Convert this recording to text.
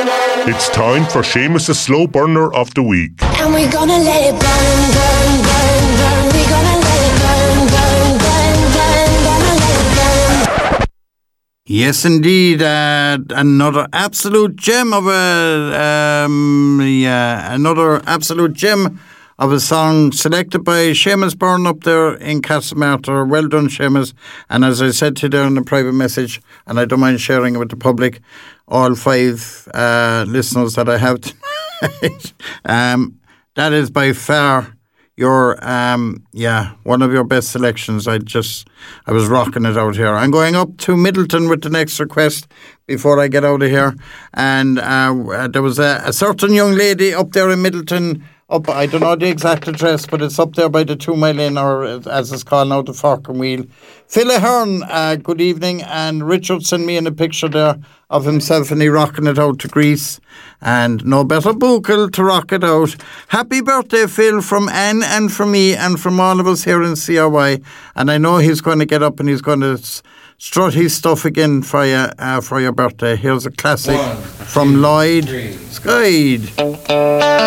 It's time for Seamus' Slow Burner of the Week. And we're gonna let it burn, burn, burn, burn. We're gonna let it burn, burn, burn, burn. Gonna let it burn. Yes, indeed. Another absolute gem of a song selected by Seamus Byrne up there in Castlemartyr. Well done, Seamus. And as I said to you there in a private message, and I don't mind sharing it with the public, all 5 listeners that I have tonight, that is by far your one of your best selections. I was rocking it out here. I'm going up to Middleton with the next request before I get out of here, and there was a certain young lady up there in Middleton. I don't know the exact address, but it's up there by the 2 Mile Inn, or as it's called now, the Fork and Wheel. Phil Ahern, good evening, and Richard sent me in a picture there of himself, and he rocking it out to Greece, and no better buckle to rock it out. Happy birthday, Phil, from Anne and from me and from all of us here in CRY, and I know he's going to get up and he's going to strut his stuff again for your birthday. Here's a classic from Lloyd Skyde.